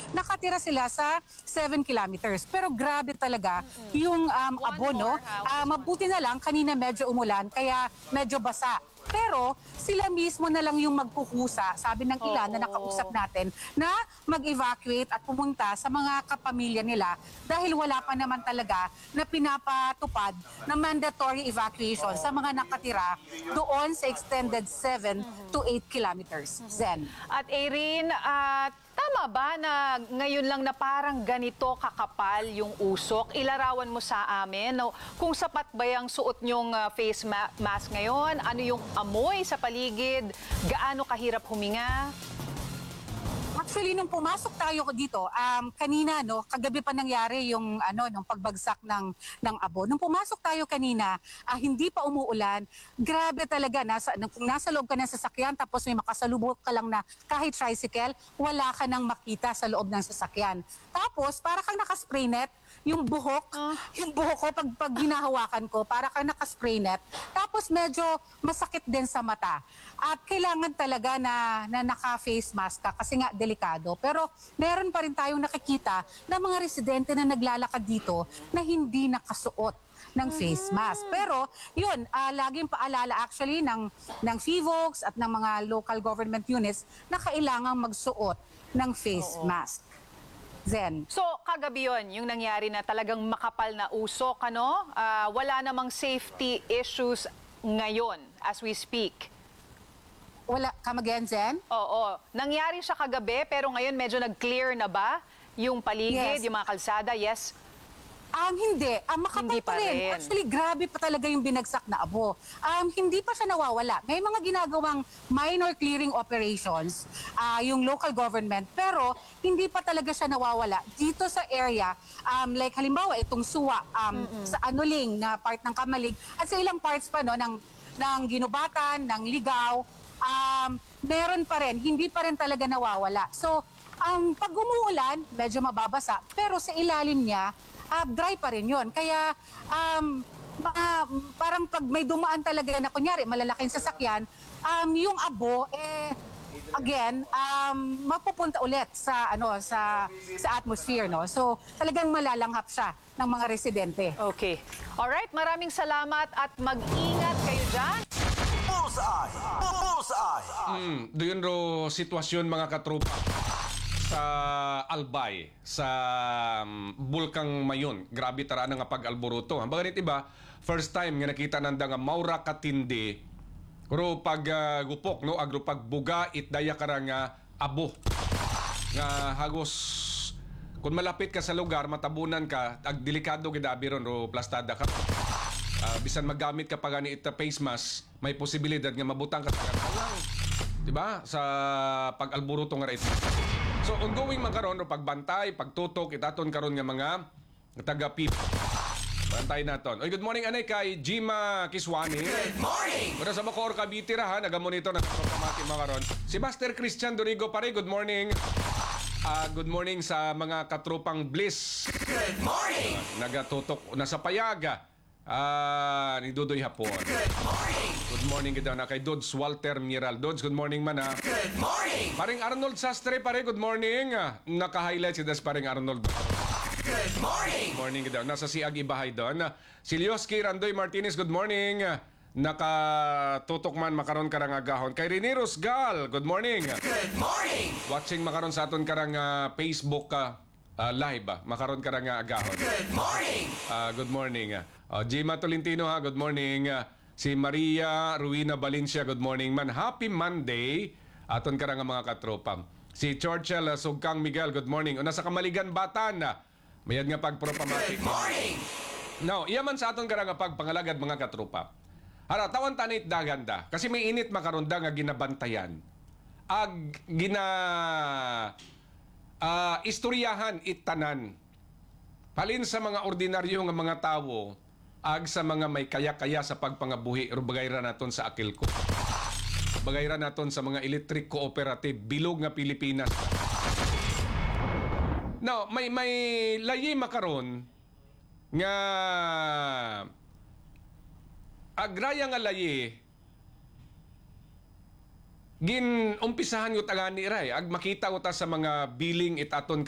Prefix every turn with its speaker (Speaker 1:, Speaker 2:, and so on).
Speaker 1: nakatira sila sa 7 kilometers. Pero grabe talaga yung abo, no? Mabuti na lang, kanina medyo umulan, kaya medyo basa. Pero sila mismo na lang yung magkukusa, sabi ng ilan na nakausap natin, na mag-evacuate at pumunta sa mga kapamilya nila dahil wala pa naman talaga na pinapatupad na mandatory evacuation sa mga nakatira doon sa extended 7 to 8 kilometers. Zen.
Speaker 2: At Erin, tama ba na ngayon lang na parang ganito kakapal yung usok? Ilarawan mo sa amin no, kung sapat ba yung suot nyong face mask ngayon? Ano yung amoy sa paligid? Gaano kahirap huminga?
Speaker 1: Actually, nung pumasok tayo dito, kanina, no, kagabi pa nangyari yung nung pagbagsak ng abo. Nung pumasok tayo kanina, hindi pa umuulan. Grabe talaga, kung nasa loob ka ng sasakyan, tapos may makasalubok ka lang na kahit tricycle, wala ka nang makita sa loob ng sasakyan. Tapos, para kang nakaspray net, yung buhok ko, pag hinahawakan ko, para kang nakaspray net. Tapos medyo masakit din sa mata. At kailangan talaga na naka-face mask ka kasi nga delikado. Pero meron pa rin tayong nakikita na mga residente na naglalakad dito na hindi nakasuot ng face mask. Pero yun, laging paalala actually ng FIVOLCS at ng mga local government units na kailangang magsuot ng face mask. Zen.
Speaker 2: So, kagabi yun, yung nangyari na talagang makapal na usok, ano? Wala namang safety issues ngayon as we speak.
Speaker 1: Wala, come again, Zen?
Speaker 2: Oo. Nangyari siya kagabi, pero ngayon medyo nag-clear na ba yung paligid,
Speaker 1: Yes.
Speaker 2: yung mga kalsada? Yes.
Speaker 1: Hindi. Makapal
Speaker 2: Hindi
Speaker 1: pa
Speaker 2: pa
Speaker 1: rin.
Speaker 2: rin.
Speaker 1: Actually, grabe pa talaga yung binagsak na abo. Hindi pa siya nawawala. May mga ginagawang minor clearing operations, yung local government, pero hindi pa talaga siya nawawala. Dito sa area, like halimbawa, itong Suwa, sa Anuling na part ng Kamalig, at sa ilang parts pa no, ng Ginubatan, ng Ligao, meron pa rin, hindi pa rin talaga nawawala. So, pag umuulan, medyo mababasa, pero sa ilalim niya, dry pa rin yun. Kaya parang pag may dumaan talaga na kunyari malalaking sasakyan, yung abo again mapupunta ulit sa atmosphere, no. So talagang malalanghap siya ng mga residente.
Speaker 2: Okay. Alright, maraming salamat at mag-ingat kayo dyan.
Speaker 3: Bullseye! Bullseye!
Speaker 4: Doon ro sitwasyon mga katropa sa Albay, sa Bulkang Mayon. Grabe tara na nga pag-alboruto. Ang ganit iba, first time nga nakita nanda nga maura katindi, ro pag gupok, no, agro pagbuga, itdaya ka nga abo. Nga hagos, kung malapit ka sa lugar, matabunan ka, ag delikado gidabi ron, ro plastada ka. Bisan maggamit ka pa gani ita face mask, may posibilidad nga mabutang ka sa katalang. Diba? Sa pag-alburuto nga ito. So, ongoing man karon o pagbantay, pagtutok, itaton karon nga mga taga-pip. Bantay naton. Oy, good morning anay kay Jima Kiswani.
Speaker 3: Good morning!
Speaker 4: Muna sa Bacoor, Cavite ra ha, nagamonitor na kapamati mga karon. Si Master Christian Dorigo pare, good morning. Good morning sa mga katropang Bliss.
Speaker 3: Good morning!
Speaker 4: Nagatutok na sa Payaga. Ni Dudoy Hapon.
Speaker 3: Good morning!
Speaker 4: Good morning kita na kay Dodds Walter Miral. Dodds, good morning man ha.
Speaker 3: Good morning!
Speaker 4: Paring Arnold Sastre pare, good morning. Naka-highlight si Das paring Arnold.
Speaker 3: Good morning!
Speaker 4: Good morning kita. Nasa Siag Ibahay doon. Si Lioski Randoy Martinez, good morning. Nakatutok man makaron karang agahon. Kay Rene Rosgal, good morning.
Speaker 3: Good morning!
Speaker 4: Watching makaron sa aton karang Facebook live. Makaron karang agahon.
Speaker 3: Good morning!
Speaker 4: Good morning. Jima Tolentino ha, good morning. Si Maria Ruina Valencia, good morning man. Happy Monday. Aton karang mga katropang. Si Churchill Sugkang Miguel, good morning. Una sa Kamaligan Batan. Mayad nga pagpropamatic.
Speaker 3: Good morning!
Speaker 4: Now, iyaman sa aton karang pagpangalagad mga katropa. Hara, tawan tanit daganda. Kasi may init makaronda nga ginabantayan. Istoryahan itanan. Halin sa mga ordinaryo nga mga tao, sa mga may kaya-kaya sa pagpangabuhi, bagayra naton sa akil ko. Bagayra naton sa mga electric cooperative, bilog nga Pilipinas. Now, may layi makaron nga agraya nga layi gin umpisahan yung tagani ray ag makita ko ta sa mga billing itaton